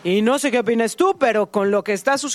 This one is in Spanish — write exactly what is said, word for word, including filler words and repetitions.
Y no sé qué opinas tú, pero con lo que está sucediendo